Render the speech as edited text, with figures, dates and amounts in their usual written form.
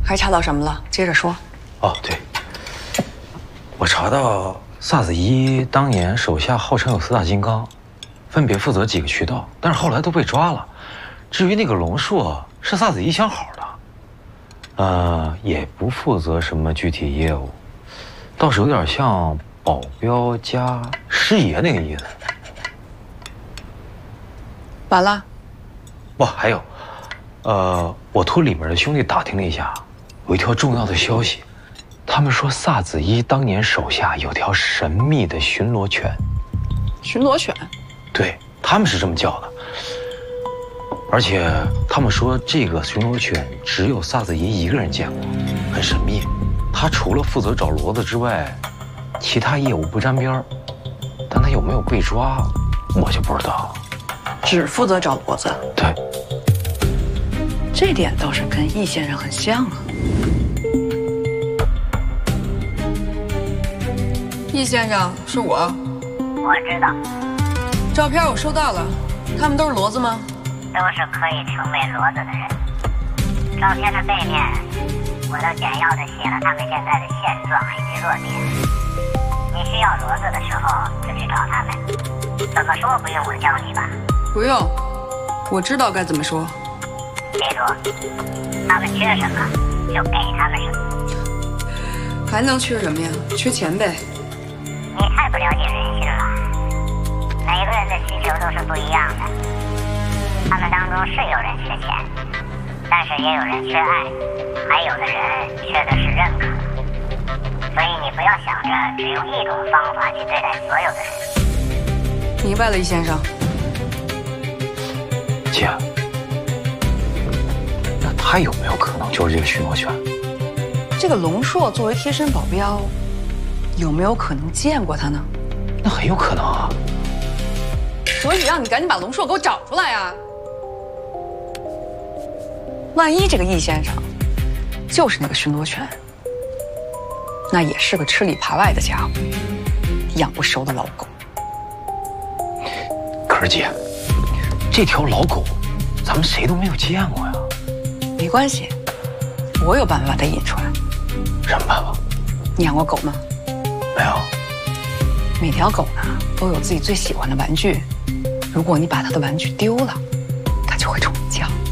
还查到什么了？接着说。 哦，对，我查到萨子一当年手下号称有4大金刚，分别负责几个渠道，但是后来都被抓了。至于那个龙硕是萨子一想好的，也不负责什么具体业务，倒是有点像保镖加师爷那个意思。 完了。 不，还有，我托里面的兄弟打听了一下，有一条重要的消息，他们说萨子一当年手下有条神秘的巡逻犬。 巡逻犬？ 对，他们是这么叫的。而且他们说这个巡逻犬只有萨子一一个人见过，很神秘。他除了负责找骡子之外，其他业务不沾边儿。但他有没有被抓，我就不知道了。 只负责找骡子？ 对。 这点倒是跟易先生很像啊。易先生，是我。 我知道。 照片我收到了，他们都是骡子吗？ 都是可以成为骡子的人。照片的背面，我都简要的写了他们现在的现状以及弱点。你需要骡子的时候就去找他们。怎么说不用我教你吧？ 不用，我知道该怎么说。 记住，他们缺什么就给他们什么。 还能缺什么呀？缺钱呗。 你太不了解人心了。每个人的需求都是不一样的。他们当中是有人缺钱，但是也有人缺爱，还有的人缺的是认可。所以你不要想着只用一种方法去对待所有的人。 明白了，易先生。 姐，那他有没有可能就是这个巡逻犬？ 这个龙硕作为贴身保镖，有没有可能见过他呢？ 那很有可能啊。 所以让你赶紧把龙硕给我找出来啊！万一这个易先生就是那个巡逻犬，那也是个吃里扒外的家伙，养不熟的老狗。 可是姐，这条老狗咱们谁都没有见过呀。 没关系，我有办法把它引出来。 什么办法？ 你养过狗吗？ 没有。 每条狗呢都有自己最喜欢的玩具，如果你把它的玩具丢了，它就会冲你叫。